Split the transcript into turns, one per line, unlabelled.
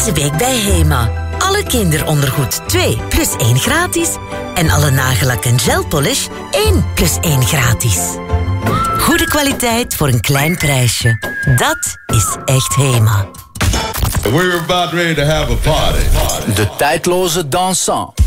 Deze week bij Hema. Alle kinderondergoed 2 plus 1 gratis. En alle nagellak en gelpolish 1 plus 1 gratis. Goede kwaliteit voor een klein prijsje. Dat is echt Hema.
We're about ready to have a party.
De tijdloze dansant.